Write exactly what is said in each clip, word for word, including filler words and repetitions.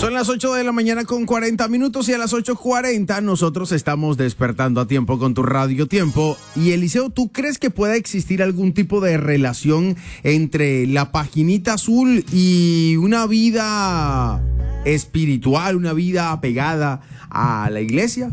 Son las ocho de la mañana con cuarenta minutos y a las ocho cuarenta nosotros estamos despertando a tiempo con tu Radio Tiempo. Y Eliseo, ¿tú crees que pueda existir algún tipo de relación entre la paginita azul y una vida espiritual, una vida apegada a la iglesia?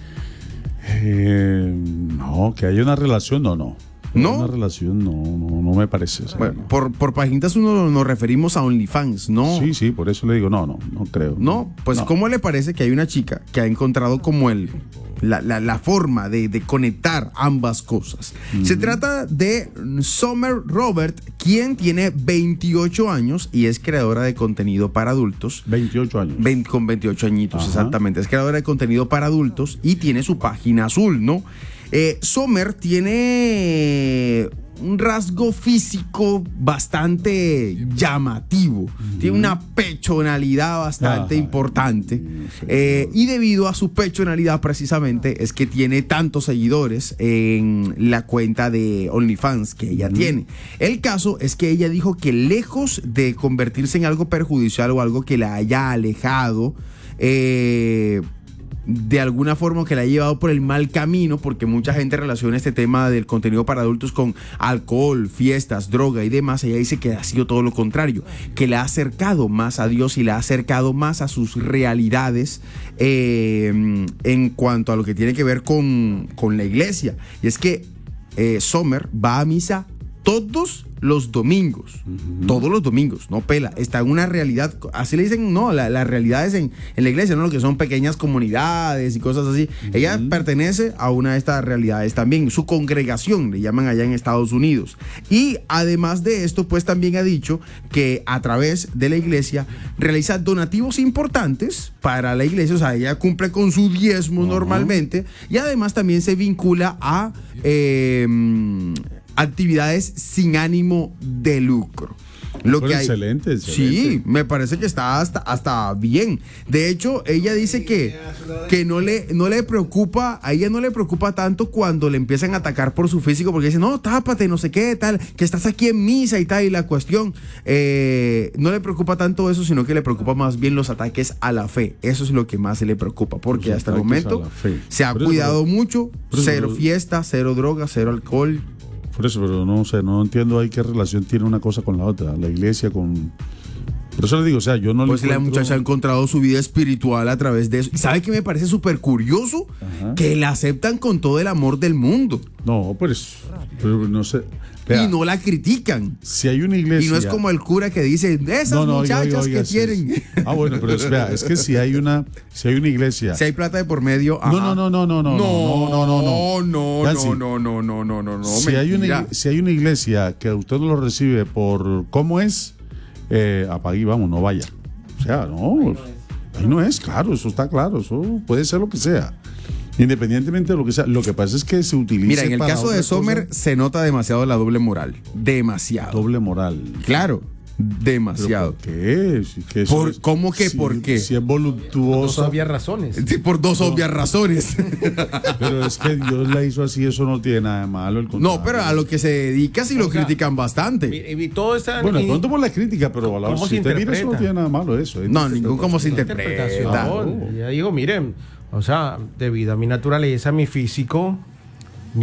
Eh, no, que haya una relación, no, no. ¿No? Una relación no, no, no me parece. O sea, Bueno, no. por, por paginitas uno nos referimos a OnlyFans, ¿no? Sí, sí, por eso le digo, no, no, no creo. No, pues no. ¿cómo le parece que hay una chica que ha encontrado como el, la, la, la forma de, de conectar ambas cosas? Mm. Se trata de Summer Robert, quien tiene veintiocho años y es creadora de contenido para adultos. veintiocho años. veinte, con veintiocho añitos, Ajá. exactamente. Es creadora de contenido para adultos y tiene su página azul, ¿no? Eh, Summer tiene un rasgo físico bastante llamativo, uh-huh. tiene una pechonalidad bastante Ajá. importante eh, y debido a su pechonalidad precisamente es que tiene tantos seguidores en la cuenta de OnlyFans que ella uh-huh. tiene. El caso es que ella dijo que lejos de convertirse en algo perjudicial o algo que la haya alejado eh, de alguna forma que la ha llevado por el mal camino, porque mucha gente relaciona este tema del contenido para adultos con alcohol, fiestas, droga y demás. Ella dice que ha sido todo lo contrario, que la ha acercado más a Dios y la ha acercado más a sus realidades eh, en cuanto a lo que tiene que ver con, con la iglesia. Y es que eh, Summer va a misa todos los domingos, uh-huh. todos los domingos, no pela, está en una realidad, así le dicen, no, la, la realidad es en, en la iglesia, no, lo que son pequeñas comunidades y cosas así. Uh-huh. Ella pertenece a una de estas realidades también, su congregación, le llaman allá en Estados Unidos. Y además de esto, pues también ha dicho que a través de la iglesia realiza donativos importantes para la iglesia, o sea, ella cumple con su diezmo uh-huh. normalmente, y además también se vincula a Eh, actividades sin ánimo de lucro. Lo que hay, excelente, excelente. Sí, me parece que está hasta, hasta bien. De hecho, ella dice que, que no, le, no le preocupa, a ella no le preocupa tanto cuando le empiezan a atacar por su físico, porque dice, no, tápate, no sé qué, tal, que estás aquí en misa y tal, y la cuestión, eh, no le preocupa tanto eso, sino que le preocupa más bien los ataques a la fe. Eso es lo que más se le preocupa, porque hasta el momento se ha cuidado mucho, cero fiesta, cero droga, cero alcohol. Por eso, pero no sé, no entiendo ahí qué relación tiene una cosa con la otra, la iglesia con... Por eso le digo, o sea, yo no pues le encuentro... la muchacha ha encontrado su vida espiritual a través de eso. ¿Y sabe qué me parece súper curioso? Ajá. Que la aceptan con todo el amor del mundo. No, pues, pero no sé... Vea, y no la critican. Si hay una iglesia... Y no es como el cura que dice, esas no, no, muchachas oiga, oiga, que sí, quieren... Sí. Ah, bueno, pero es, vea, es que si hay una si hay una iglesia... Si hay plata de por medio... Ajá. No, no, no, no, no, no, no, no, no, no, no, no, no, no, no, no, no, si hay una, si hay una iglesia que usted no lo recibe por cómo es, eh, apague y vamos, no vaya. O sea, no, ahí no es, claro, eso está claro, eso puede ser lo que sea. Independientemente de lo que sea, lo que pasa es que se utiliza. Mira, en el caso de Summer se nota demasiado la doble moral. Demasiado. Doble moral. Claro, demasiado. ¿Por qué? Si que ¿Por, es, ¿Cómo que si, por qué? Si es voluptuosa. Por dos obvias razones. Sí, por dos no. obvias razones. Pero es que Dios la hizo así, eso no tiene nada de malo. El no, pero a lo que se dedica sí o lo sea, critican bastante. Y, y todo está bueno, de pronto por la crítica, pero a la hora si te mira, eso no tiene nada de malo eso. No, ningún cómo se interpreta. Ya digo, miren, o sea, debido a mi naturaleza, mi físico,